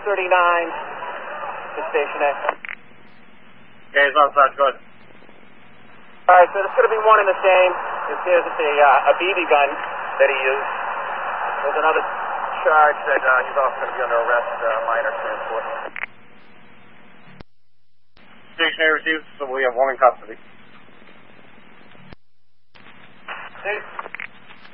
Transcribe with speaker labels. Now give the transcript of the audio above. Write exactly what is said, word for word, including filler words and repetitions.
Speaker 1: thirty-nine to Station A.
Speaker 2: Okay, it's outside, good.
Speaker 1: All right, so there's going to be one in the same. It appears it's a, uh, a B B gun that he used. There's another charge that uh, he's also going to be under arrest, uh, minor transport.
Speaker 2: Station A received, so we have one in custody.
Speaker 1: Station